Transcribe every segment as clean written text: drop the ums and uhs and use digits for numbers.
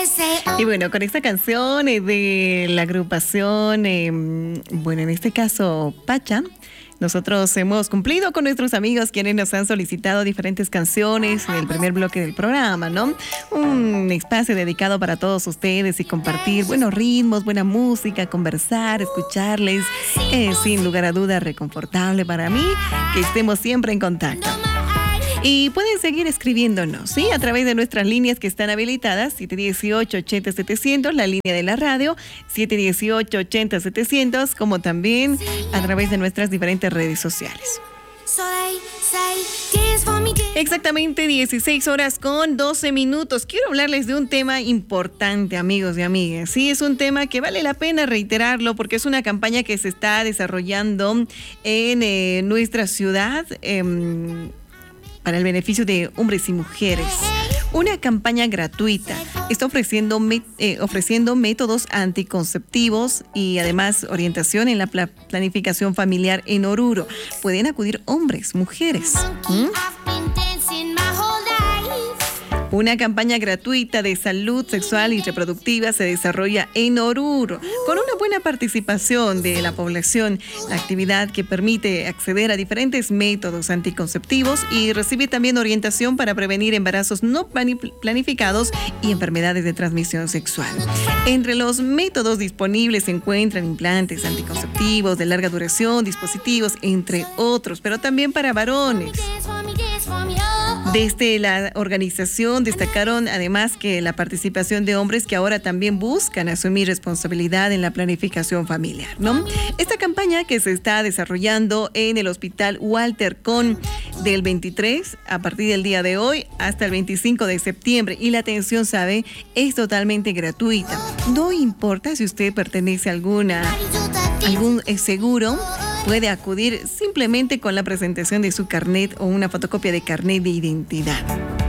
Y bueno, con esta canción de la agrupación, bueno, en este caso Pacha, nosotros hemos cumplido con nuestros amigos quienes nos han solicitado diferentes canciones en el primer bloque del programa, ¿no? Un espacio dedicado para todos ustedes y compartir buenos ritmos, buena música, conversar, escucharles. Sin lugar a duda, reconfortable para mí que estemos siempre en contacto. Y pueden seguir escribiéndonos, ¿sí? A través de nuestras líneas que están habilitadas, 718-80-700, la línea de la radio, 718-80-700, como también a través de nuestras diferentes redes sociales. Exactamente 16 horas con 12 minutos. Quiero hablarles de un tema importante, amigos y amigas. Sí, es un tema que vale la pena reiterarlo porque es una campaña que se está desarrollando en nuestra ciudad, para el beneficio de hombres y mujeres. Una campaña gratuita. Está ofreciendo métodos anticonceptivos y además orientación en la planificación familiar en Oruro. Pueden acudir hombres, mujeres. Una campaña gratuita de salud sexual y reproductiva se desarrolla en Oruro, con una buena participación de la población. La actividad que permite acceder a diferentes métodos anticonceptivos y recibe también orientación para prevenir embarazos no planificados y enfermedades de transmisión sexual. Entre los métodos disponibles se encuentran implantes anticonceptivos de larga duración, dispositivos, entre otros, pero también para varones. Desde la organización destacaron además que la participación de hombres que ahora también buscan asumir responsabilidad en la planificación familiar, ¿no? Esta campaña que se está desarrollando en el Hospital Walter Con del 23 a partir del día de hoy hasta el 25 de septiembre y la atención, sabe, es totalmente gratuita. No importa si usted pertenece a algún seguro. Puede acudir simplemente con la presentación de su carnet o una fotocopia de carnet de identidad.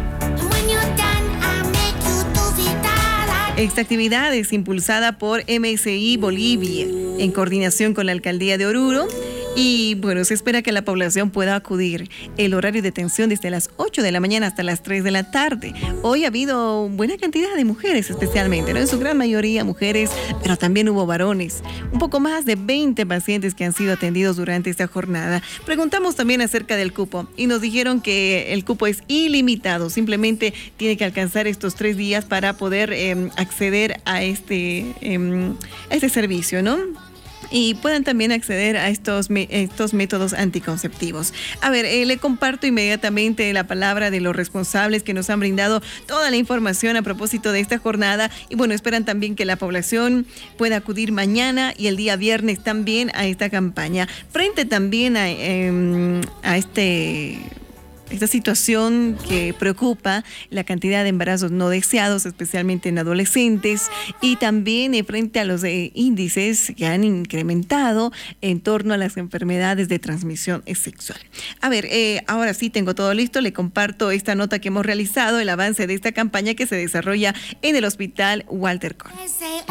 Esta actividad es impulsada por MSI Bolivia en coordinación con la Alcaldía de Oruro. Y bueno, se espera que la población pueda acudir. El horario de atención desde las 8 de la mañana hasta las 3 de la tarde. Hoy ha habido buena cantidad de mujeres especialmente, ¿no? En su gran mayoría mujeres, pero también hubo varones. Un poco más de 20 pacientes que han sido atendidos durante esta jornada. Preguntamos también acerca del cupo y nos dijeron que el cupo es ilimitado. Simplemente tiene que alcanzar estos 3 días para poder acceder a este servicio, ¿no? Y puedan también acceder a estos métodos anticonceptivos. A ver, le comparto inmediatamente la palabra de los responsables que nos han brindado toda la información a propósito de esta jornada. Y bueno, esperan también que la población pueda acudir mañana y el día viernes también a esta campaña. Frente también a esta situación que preocupa, la cantidad de embarazos no deseados, especialmente en adolescentes, y también frente a los índices que han incrementado en torno a las enfermedades de transmisión sexual. A ver, ahora sí tengo todo listo, le comparto esta nota que hemos realizado, el avance de esta campaña que se desarrolla en el Hospital Walter Con.